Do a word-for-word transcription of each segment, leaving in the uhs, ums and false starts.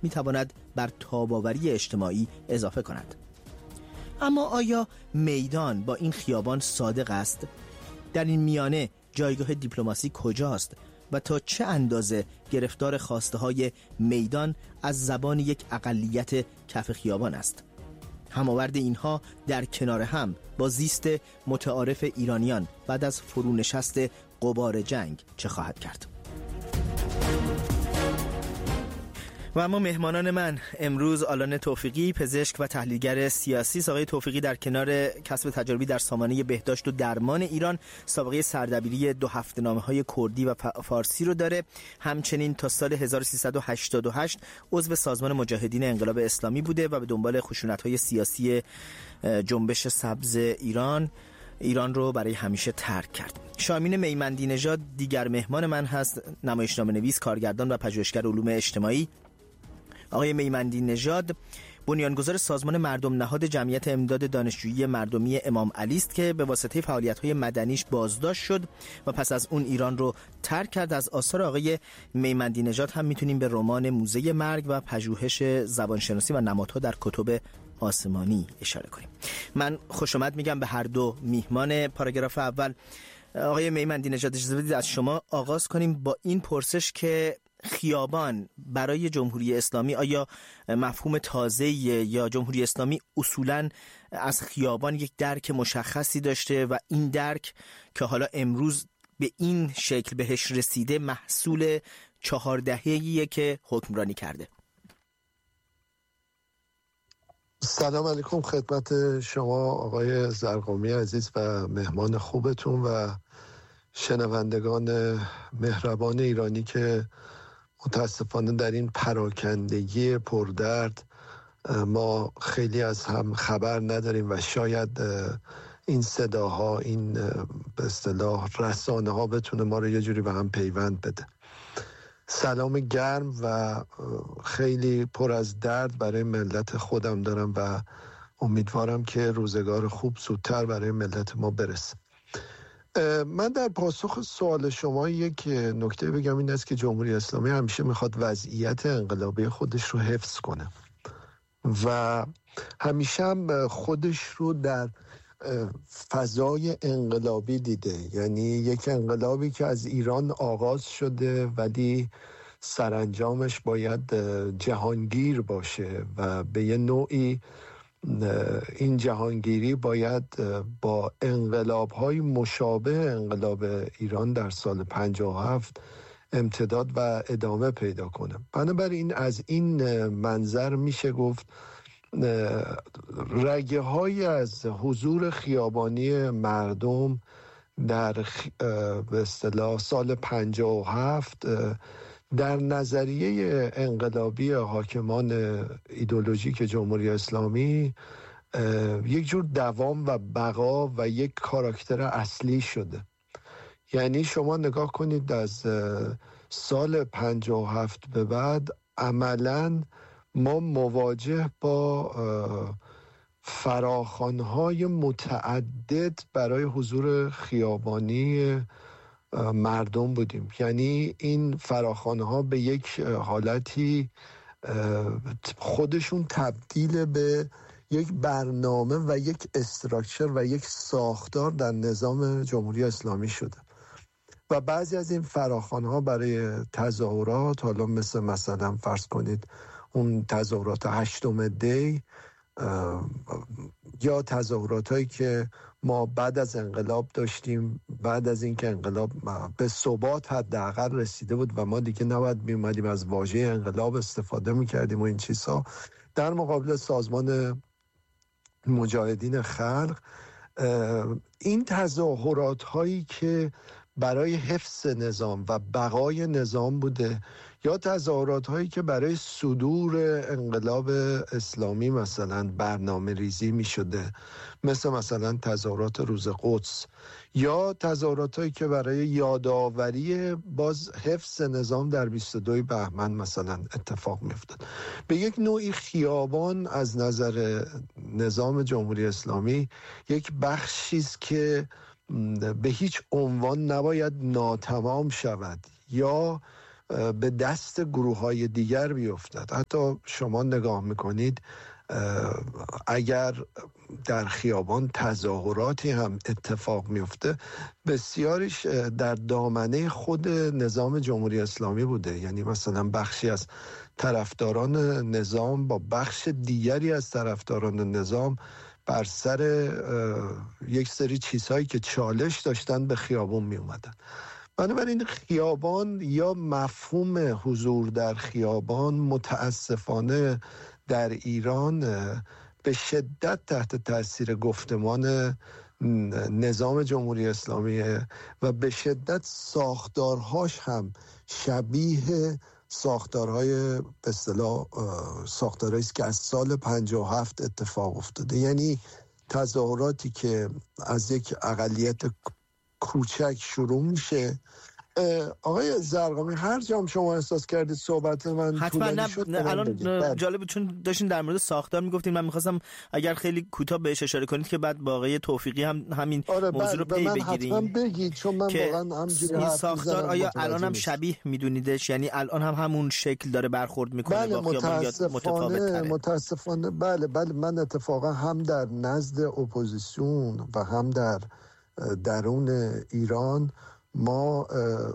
میتواند بر تاب‌آوری اجتماعی اضافه کند. اما آیا میدان با این خیابان صادق است؟ در این میانه جایگاه دیپلماسی کجاست و تا چه اندازه گرفتار خواسته های میدان از زبان یک اقلیت کف خیابان است؟ هماورد اینها در کنار هم با زیست متعارف ایرانیان بعد از فرونشست غبار جنگ چه خواهد کرد؟ و اما مهمانان من امروز آلان توفیقی، پزشک و تحلیلگر سیاسی. آقای توفیقی در کنار کسب تجربی در سامانه بهداشت و درمان ایران سابقه سردبیری دو هفته‌نامه‌های کردی و فارسی رو داره. همچنین تا سال هزار و سیصد و هشتاد و هشت عضو سازمان مجاهدین انقلاب اسلامی بوده و به دنبال خشونت‌های سیاسی جنبش سبز ایران ایران رو برای همیشه ترک کرد. شامین میمندی نژاد دیگر مهمان من هست، نمایشنامه نویس، کارگردان و پژوهشگر علوم اجتماعی. آقای میمندی نژاد بنیانگذار سازمان مردم نهاد جمعیت امداد دانشجویی مردمی امام علی است که به واسطه فعالیت‌های مدنیش بازداشت شد و پس از اون ایران رو ترک کرد. از آثار آقای میمندی نژاد هم میتونیم به رمان موزه مرگ و پژوهش زبانشناسی و نمادها در کتب آسمانی اشاره کنیم. من خوش آمد میگم به هر دو میهمان پاراگراف اول. آقای میمندی نژاد اجازه بدید از شما آغاز کنیم با این پرسش که خیابان برای جمهوری اسلامی آیا مفهوم تازه‌ایه یا جمهوری اسلامی اصولاً از خیابان یک درک مشخصی داشته و این درک که حالا امروز به این شکل بهش رسیده محصول چهار دهه‌ایه که حکمرانی کرده؟ سلام علیکم خدمت شما آقای زرقامی عزیز و مهمان خوبتون و شنوندگان مهربان ایرانی که متاسفانه در این پراکندگی پردرد ما خیلی از هم خبر نداریم و شاید این صداها، این به اصطلاح رسانه ها بتونه ما رو یه جوری به هم پیوند بده. سلام گرم و خیلی پر از درد برای ملت خودم دارم و امیدوارم که روزگار خوب زودتر برای ملت ما برسه. من در پاسخ سوال شما یک نکته بگم، این است که جمهوری اسلامی همیشه میخواد وضعیت انقلابی خودش رو حفظ کنه و همیشه هم خودش رو در فضای انقلابی دیده، یعنی یک انقلابی که از ایران آغاز شده ولی سرانجامش باید جهانگیر باشه و به یه نوعی این جهانگیری باید با انقلاب‌های مشابه انقلاب ایران در سال پنجاه و هفت امتداد و ادامه پیدا کنه. بنابراین از این منظر میشه گفت رگه های از حضور خیابانی مردم در به اصطلاح سال پنجاه و هفت در نظریه انقلابی حاکمان ایدئولوژیک جمهوری اسلامی یک جور دوام و بقا و یک کاراکتر اصلی شده. یعنی شما نگاه کنید از سال پنجاه و هفت به بعد عملاً ما مواجه با فراخوان‌های متعدد برای حضور خیابانی مردم بودیم. یعنی این فراخوان‌ها به یک حالتی خودشون تبدیل به یک برنامه و یک استراکچر و یک ساختار در نظام جمهوری اسلامی شده و بعضی از این فراخوان‌ها برای تظاهرات، حالا مثل مثلا فرض کنید اون تظاهرات هشتم دی یا تظاهرات هایی که ما بعد از انقلاب داشتیم، بعد از اینکه انقلاب به ثبات حداقل رسیده بود و ما دیگه نباید میومدیم از واژه انقلاب استفاده میکردیم و این چیزها، در مقابل سازمان مجاهدین خلق این تظاهرات هایی که برای حفظ نظام و بقای نظام بوده یا تظاهرات هایی که برای صدور انقلاب اسلامی مثلا برنامه ریزی می شده، مثل مثلا تظاهرات روز قدس یا تظاهرات هایی که برای یادآوری باز حفظ نظام در بیست و دوم بهمن مثلا اتفاق می افتاد. به یک نوعی خیابان از نظر نظام جمهوری اسلامی یک بخشی است که به هیچ عنوان نباید ناتمام شود یا به دست گروه های دیگر بیفتد. حتی شما نگاه میکنید اگر در خیابان تظاهراتی هم اتفاق میفته، بسیاریش در دامنه خود نظام جمهوری اسلامی بوده. یعنی مثلا بخشی از طرفداران نظام با بخش دیگری از طرفداران نظام بر سر یک سری چیزهایی که چالش داشتن به خیابان می اومدن. بنابراین خیابان یا مفهوم حضور در خیابان متاسفانه در ایران به شدت تحت تاثیر گفتمان نظام جمهوری اسلامی و به شدت ساختارهاش هم شبیه ساختارهای به اصطلاح ساختارهایی است که از سال پنجاه و هفت اتفاق افتاده. یعنی تظاهراتی که از یک اقلیت کوچک شروع میشه. آقای زرقامی هر جام شما احساس کردید صحبت من حتما نه, نه الان جالب چون داشتین در مورد ساختار میگفتین، من میخواستم اگر خیلی کوتاه بهش اشاره کنید که بعد با آقای توفیقی هم همین آره موضوع رو پی بگیریم. حتما بگید چون من واقعا همجوری این ساختار آیا الان هم شبیه میدونیدش؟ یعنی الان هم همون شکل داره برخورد میکنه بله با خیابان یا متفاوت‌تره؟ متاسفانه بله بله من اتفاقا هم در نزد اپوزیسیون و هم در درون ایران ما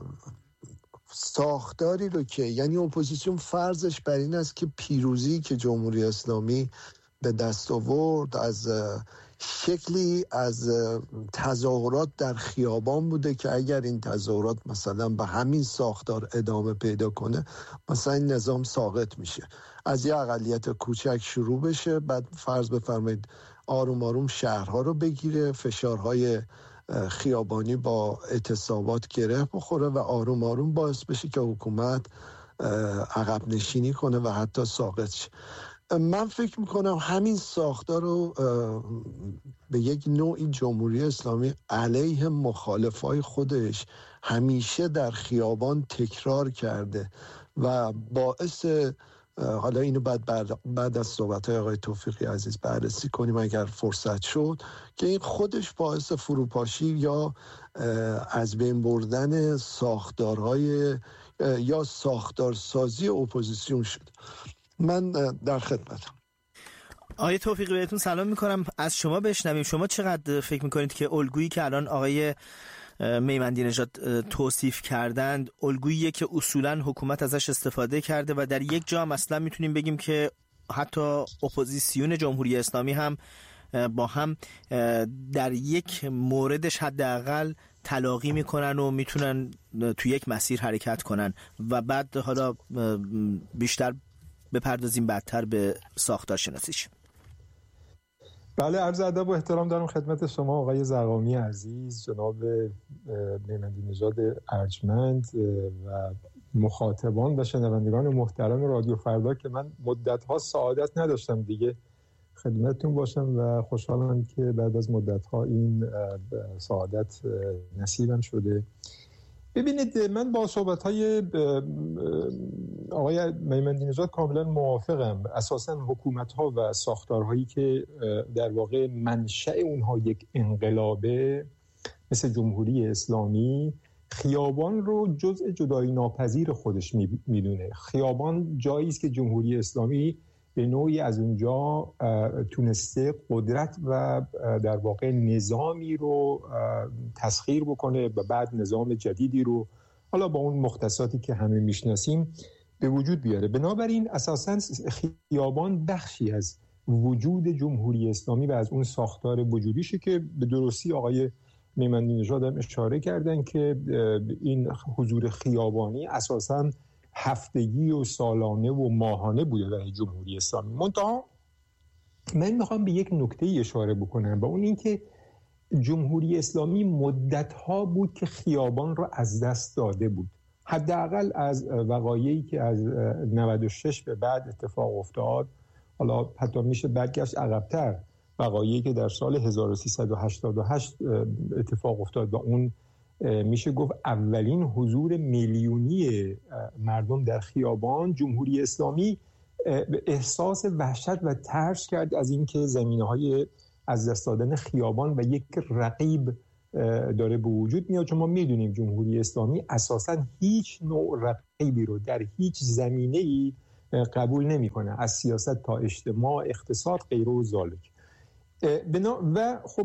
ساختاری رو که یعنی اپوزیسیون فرضش بر این است که پیروزی که جمهوری اسلامی به دست آورد از شکلی از تظاهرات در خیابان بوده که اگر این تظاهرات مثلا به همین ساختار ادامه پیدا کنه مثلا این نظام ساقط میشه، از یه اقلیت کوچک شروع بشه، بعد فرض بفرمایید آروم آروم شهرها رو بگیره، فشارهای خیابانی با اعتصابات گره بخوره و آروم آروم باعث بشه که حکومت عقب نشینی کنه و حتی ساقط شه. من فکر میکنم همین ساختار رو به یک نوعی جمهوری اسلامی علیه مخالفای خودش همیشه در خیابان تکرار کرده و باعث، حالا اینو بعد بعد از صحبت‌های آقای توفیقی عزیز بررسی کنیم اگر فرصت شد، که این خودش باعث فروپاشی یا از بین بردن ساختارهای یا ساختارسازی اپوزیسیون شد. من در خدمتم. آقای توفیقی بهتون سلام میکنم، از شما بشنویم. شما چقدر فکر میکنید که الگویی که الان آقای میمندی نژاد توصیف کردند الگوییه که اصولا حکومت ازش استفاده کرده و در یک جا هم اصلا میتونیم بگیم که حتی اپوزیسیون جمهوری اسلامی هم با هم در یک موردش حداقل تلاقی میکنن و میتونن تو یک مسیر حرکت کنن و بعد حالا بیشتر بپردازیم بعدتر به ساختار شناسیش. بله، عرض ادب و احترام دارم خدمت شما آقای زرقامی عزیز، جناب میمندی نژاد ارجمند و مخاطبان و شنوندگان محترم رادیو فردا که من مدت‌ها سعادت نداشتم دیگه خدمتتون باشم و خوشحالم که بعد از مدت‌ها این سعادت نصیبم شده. ببینید، من با صحبت‌های آقای میمندی نژاد کاملا موافقم. اساساً حکومت‌ها و ساختارهایی که در واقع منشأ اونها یک انقلابه مثل جمهوری اسلامی، خیابان رو جزء جدایی ناپذیر خودش میدونه. خیابان جایی است که جمهوری اسلامی به نوعی از اونجا تونسته قدرت و در واقع نظامی رو تسخیر بکنه و بعد نظام جدیدی رو حالا با اون مختصاتی که همه میشناسیم به وجود بیاره. بنابراین اساساً خیابان بخشی از وجود جمهوری اسلامی و از اون ساختار وجودیشه که به درستی آقای میمندی نژاد هم اشاره کردن که این حضور خیابانی اساساً هفتگی و سالانه و ماهانه بوده برای جمهوری اسلامی. منتها من میخوام به یک نکته اشاره بکنم و اون این که جمهوری اسلامی مدتها بود که خیابان را از دست داده بود. حداقل از وقایعی که از نود و شش به بعد اتفاق افتاد، حالا حتی میشه برگشت عقب‌تر، وقایعی که در سال هزار و سیصد و هشتاد و هشت اتفاق افتاد و اون میشه گفت اولین حضور میلیونی مردم در خیابان، جمهوری اسلامی احساس وحشت و ترس کرد از اینکه زمینه‌های از دست دادن خیابان و یک رقیب داره به وجود میاد، چون ما میدونیم جمهوری اسلامی اساساً هیچ نوع رقیبی رو در هیچ زمینه‌ای قبول نمیکنه، از سیاست تا اجتماع، اقتصاد، غیره و ذالک. و خب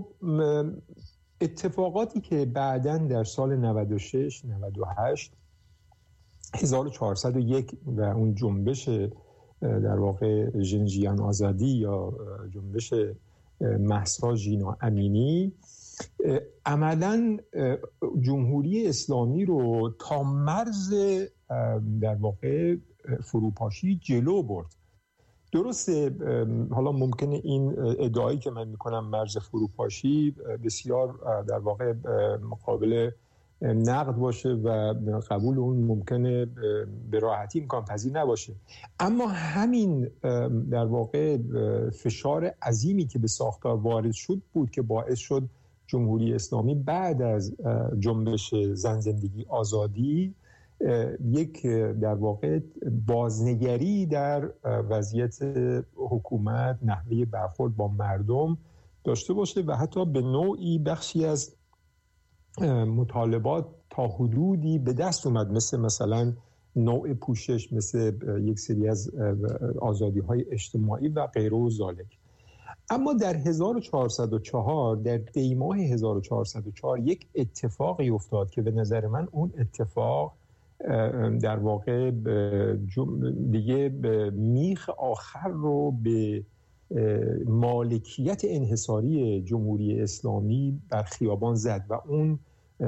اتفاقاتی که بعداً در سال نود و شش نود و هشت هزار و چهارصد و یک و اون جنبش در واقع ژنژیان آزادی یا جنبش مهسا ژینا امینی عملاً جمهوری اسلامی رو تا مرز در واقع فروپاشی جلو برد. درسته حالا ممکنه این ادعایی که من میکنم مرز فروپاشی بسیار در واقع مقابل نقد باشه و قبول اون ممکنه به راحتی امکان پذیر نباشه، اما همین در واقع فشار عظیمی که به ساختار وارد شد بود که باعث شد جمهوری اسلامی بعد از جنبش زن زندگی آزادی یک در واقع بازنگری در وضعیت حکومت، نحوه برخورد با مردم داشته باشه و حتی به نوعی بخشی از مطالبات تا حدودی به دست اومد، مثل مثلا نوع پوشش، مثل یک سری از آزادی‌های اجتماعی و غیره و ذالک. اما در هزار و چهارصد و چهار، در دی ماه هزار و چهارصد و چهار یک اتفاقی افتاد که به نظر من اون اتفاق در واقع دیگه میخ آخر رو به مالکیت انحصاری جمهوری اسلامی بر خیابان زد و اون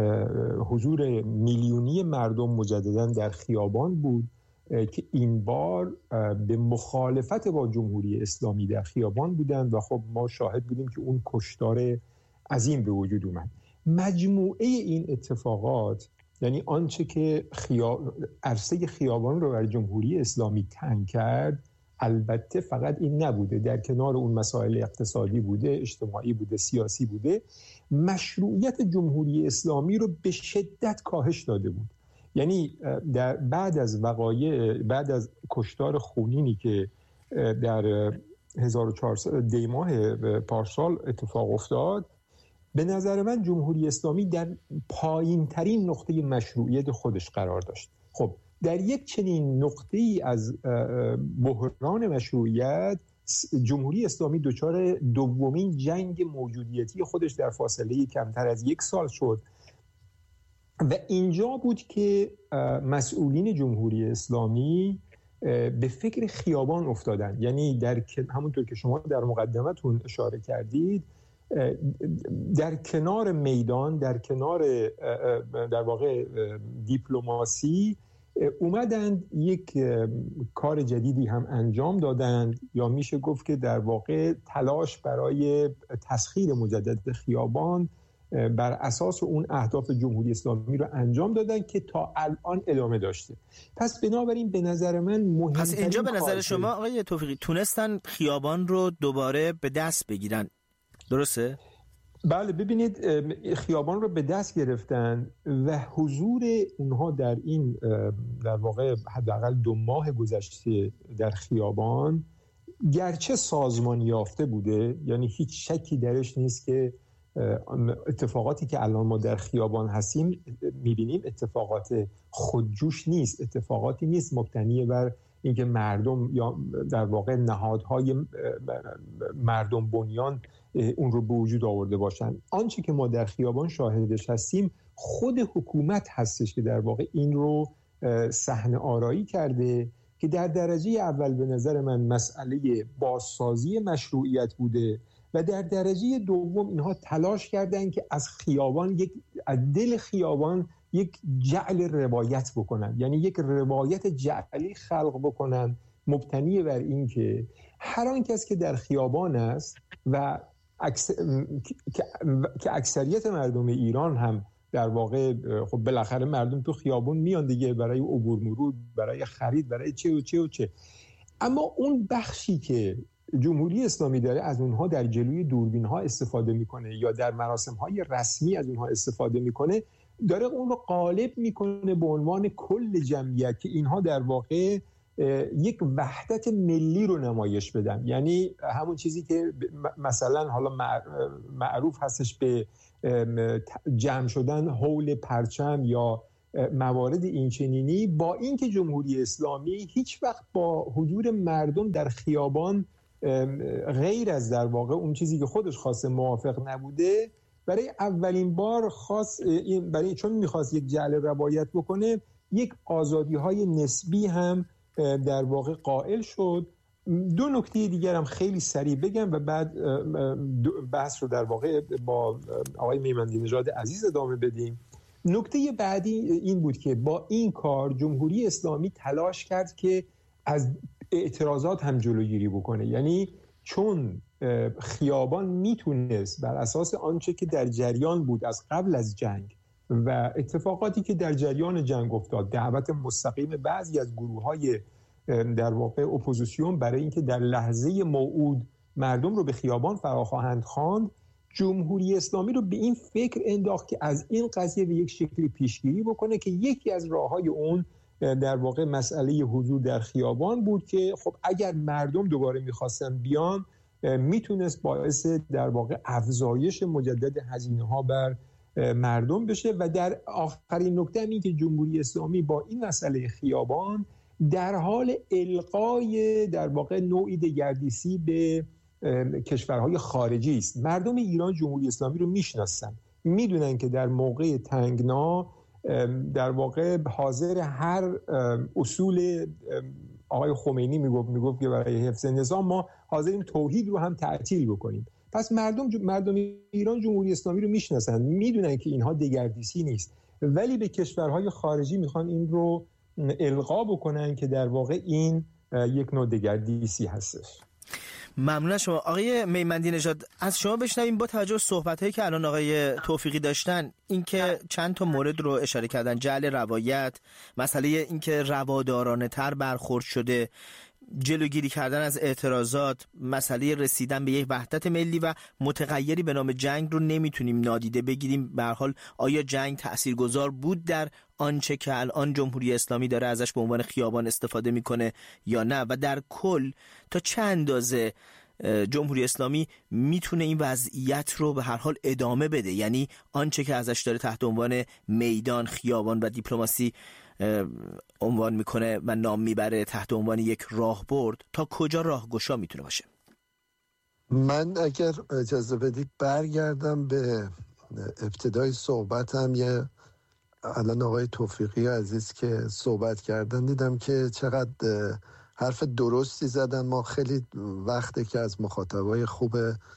حضور میلیونی مردم مجددا در خیابان بود که این بار به مخالفت با جمهوری اسلامی در خیابان بودند و خب ما شاهد بودیم که اون کشتار عظیم به وجود اومد. مجموعه این اتفاقات، یعنی آنچه که خیاب... عرصه خیابان رو بر جمهوری اسلامی تنگ کرد، البته فقط این نبوده، در کنار اون مسائل اقتصادی بوده، اجتماعی بوده، سیاسی بوده، مشروعیت جمهوری اسلامی رو به شدت کاهش داده بود. یعنی در بعد از وقایع، بعد از کشتار خونینی که در هزار و چهارصد دی ماه پارسال اتفاق افتاد، به نظر من جمهوری اسلامی در پایین ترین نقطه مشروعیت خودش قرار داشت. خب در یک چنین نقطه‌ای از بحران مشروعیت، جمهوری اسلامی دچار دومین جنگ موجودیتی خودش در فاصله کمتر از یک سال شد و اینجا بود که مسئولین جمهوری اسلامی به فکر خیابان افتادن. یعنی در همونطور که شما در مقدمتون اشاره کردید، در کنار میدان، در کنار در واقع دیپلماسی اومدند یک کار جدیدی هم انجام دادند، یا میشه گفت که در واقع تلاش برای تسخیر مجدد خیابان بر اساس اون اهداف جمهوری اسلامی رو انجام دادن که تا الان ادامه داشته. پس بنابراین به نظر من مهمترین، پس اینجا به نظر شما آقای توفیقی تونستن خیابان رو دوباره به دست بگیرن، درسته؟ بله، ببینید خیابان رو به دست گرفتن و حضور اونها در این در واقع حداقل دو ماه گذشته در خیابان گرچه سازمان یافته بوده، یعنی هیچ شکی درش نیست که اتفاقاتی که الان ما در خیابان هستیم میبینیم اتفاقات خودجوش نیست، اتفاقاتی نیست مبتنی بر اینکه مردم یا در واقع نهادهای مردم بنیان اون رو به وجود آورده باشن. آنچه که ما در خیابان شاهدش هستیم خود حکومت هستش که در واقع این رو صحنه آرایی کرده که در درجه اول به نظر من مسئله بازسازی مشروعیت بوده و در درجه دوم اینها تلاش کردن که از خیابان، یک از دل خیابان یک جعل روایت بکنن، یعنی یک روایت جعلی خلق بکنن مبتنی بر این که هر آن کس که در خیابان است و اکس... که اکثریت مردم ایران هم در واقع خب بالاخره مردم تو خیابون میان دیگه، برای عبور مرور، برای خرید، برای چه و چه و چه، اما اون بخشی که جمهوری اسلامی داره از اونها در جلوی دوربین ها استفاده میکنه یا در مراسم های رسمی از اونها استفاده میکنه، داره اون رو غالب میکنه به عنوان کل جمعیت که اینها در واقع یک وحدت ملی رو نمایش بدن. یعنی همون چیزی که مثلا حالا معروف هستش به جمع شدن حول پرچم یا موارد اینچنینی، با اینکه جمهوری اسلامی هیچ وقت با حضور مردم در خیابان غیر از در واقع اون چیزی که خودش خواسته موافق نبوده، برای اولین بار خاص برای چون میخواست یک جعل روایت بکنه، یک آزادی‌های نسبی هم در واقع قائل شد. دو نکته دیگر هم خیلی سریع بگم و بعد بحث رو در واقع با آقای میمندی نژاد عزیز ادامه بدیم. نکته بعدی این بود که با این کار جمهوری اسلامی تلاش کرد که از اعتراضات هم جلوگیری بکنه. یعنی چون خیابان میتونست بر اساس آنچه که در جریان بود از قبل از جنگ و اتفاقاتی که در جریان جنگ افتاد، دعوت مستقیم بعضی از گروه‌های در واقع اپوزیسیون برای اینکه در لحظه موعود مردم رو به خیابان فرا خواهند خواند، جمهوری اسلامی رو به این فکر انداخت که از این قضیه به یک شکلی پیشگیری بکنه که یکی از راه‌های اون در واقع مسئله حضور در خیابان بود که خب اگر مردم دوباره می‌خواستن بیان میتونست باعث در واقع افزایش مجدد هزینه‌ها بر مردم بشه. و در آخرین نکته هم این که جمهوری اسلامی با این مسئله خیابان در حال القای در واقع نوعی دگردیسی به کشورهای خارجی است. مردم ایران جمهوری اسلامی رو میشناسن، میدونن که در موقع تنگنا در واقع حاضر هر اصول آقای خمینی میگفت میگفت که برای حفظ نظام ما حاضریم توحید رو هم تعطیل بکنیم. پس مردم مردم ایران جمهوری اسلامی رو میشناسن، میدونن که اینها دگردیسی نیست، ولی به کشورهای خارجی میخوان این رو القا بکنن که در واقع این یک نوع دگردیسی هستش. ممنون شما آقای میمندی نژاد. از شما بشنویم با توجه به صحبت‌هایی که الان آقای توفیقی داشتن، اینکه چند تا مورد رو اشاره کردن، جعل روایت، مسئله اینکه روادارانه تر برخورد شده، جلوگیری کردن از اعتراضات، مسئله رسیدن به یک وحدت ملی و متغیری به نام جنگ رو نمیتونیم نادیده بگیریم. به هر حال آیا جنگ تاثیرگذار بود در آنچه که الان جمهوری اسلامی داره ازش به عنوان خیابان استفاده میکنه یا نه؟ و در کل تا چه اندازه جمهوری اسلامی میتونه این وضعیت رو به هر حال ادامه بده؟ یعنی آنچه که ازش داره تحت عنوان میدان، خیابان و دیپلماسی عنوان میکنه و نام میبره تحت عنوان یک راهبرد، تا کجا راهگشا میتونه باشه؟ من اگر اجازه بدید برگردم به ابتدای صحبتم. یه الان آقای توفیقی عزیز که صحبت کردن دیدم که چقدر حرف درستی زدن. ما خیلی وقته که از مخاطبای خوب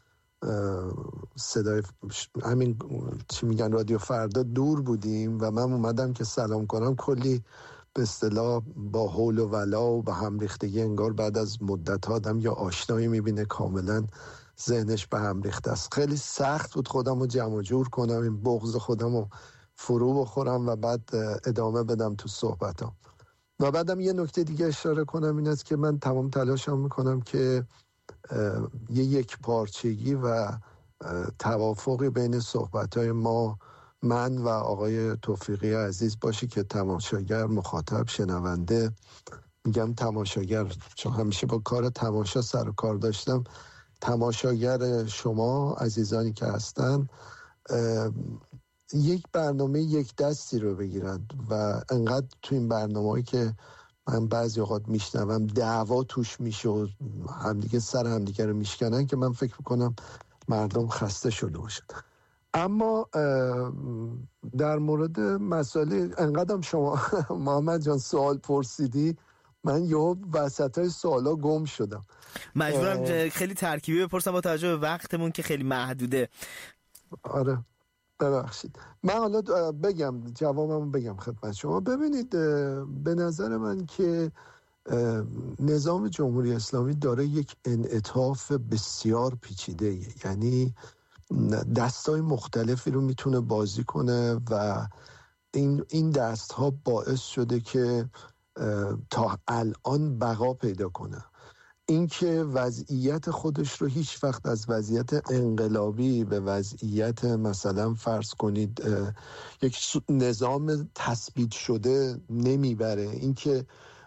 صدای همین چی میگن رادیو فردا دور بودیم و من اومدم که سلام کنم، کلی به اصطلاح با حول و ولا و به هم ریختگی، انگار بعد از مدت آدم یا آشنایی میبینه کاملا ذهنش به هم ریخته است. خیلی سخت بود خودم رو جمع جور کنم، این بغض خودم رو فرو بخورم و بعد ادامه بدم تو صحبتام. و بعدم یه نکته دیگه اشاره کنم، این است که من تمام تلاشم میکنم که یه یک پارچگی و توافقی بین صحبت‌های ما، من و آقای توفیقی عزیز باشه که تماشاگر، مخاطب، شنونده، میگم تماشاگر چون همیشه با کار تماشا سر و کار داشتم، تماشاگر شما عزیزانی که هستن یک برنامه یک دستی رو بگیرن و انقدر تو این برنامه‌ای که من بعضی اوقات میشنوم دعوا توش میشه و همدیگه سر همدیگه رو میشکنن که من فکر میکنم مردم خسته شده باشن. اما در مورد مسئله انقدرم شما محمد جان سوال پرسیدی، من یه وسطای سوالا گم شدم. مجبورم خیلی ترکیبی بپرسم با توجه به وقتمون که خیلی محدوده. آره ببخشید. من حالا بگم جوابمو بگم خدمت شما. ببینید به نظر من که نظام جمهوری اسلامی داره یک انعطاف بسیار پیچیده، یعنی دستای مختلفی رو میتونه بازی کنه و این این دستها باعث شده که تا الان بقا پیدا کنه. اینکه وضعیت خودش رو هیچ وقت از وضعیت انقلابی به وضعیت مثلا فرض کنید یک نظام تثبیت شده نمیبره، اینکه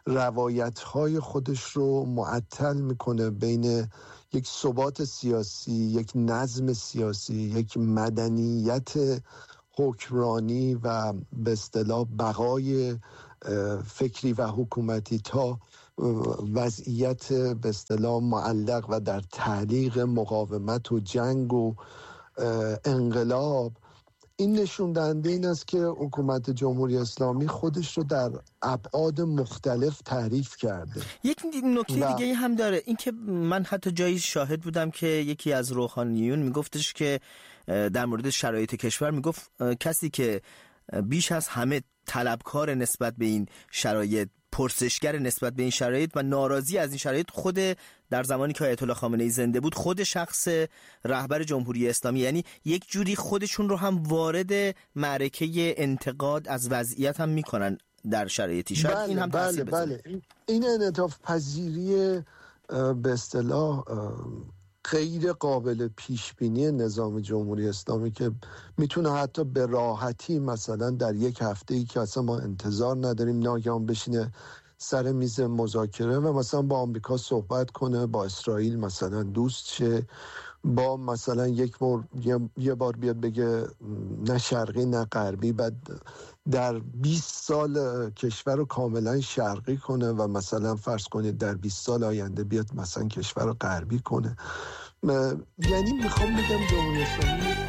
روایت‌های خودش رو معطل میکنه بین یک ثبات سیاسی، یک نظم سیاسی، یک مدنیت حکمرانی و به اصطلاح بقای فکری و حکومتی تا وضعیت به اصطلاح معلق و در تعلیق مقاومت و جنگ و انقلاب. این نشون دهنده این است که حکومت جمهوری اسلامی خودش رو در ابعاد مختلف تعریف کرده. یک نکته و... دیگه هم داره، این که من حتی جایی شاهد بودم که یکی از روحانیون میگفتش که در مورد شرایط کشور میگفت کسی که بیش از همه طلبکار نسبت به این شرایط، پرسشگر نسبت به این شرایط و ناراضی از این شرایط، خود در زمانی که آیت الله خامنه‌ای زنده بود خود شخص رهبر جمهوری اسلامی، یعنی یک جوری خودشون رو هم وارد معرکه انتقاد از وضعیت هم میکنن در شرایطی. شاید بله، این هم بله تاثیر بذاره. بله. این انعطاف پذیری به اصطلاح غیر قابل پیش بینی نظام جمهوری اسلامی که میتونه حتی به راحتی مثلا در یک هفته ای که اصلا ما انتظار نداریم ناگهان بشینه سر میز مذاکره و مثلا با آمریکا صحبت کنه، با اسرائیل مثلا دوست شه، با مثلا یک بار یه بار بیاد بگه نه شرقی نه غربی، بعد در بیست سال کشور رو کاملا شرقی کنه و مثلا فرض کنید در بیست سال آینده بیاد مثلا کشور رو غربی کنه. یعنی میخوام بگم جمهوری اسلامی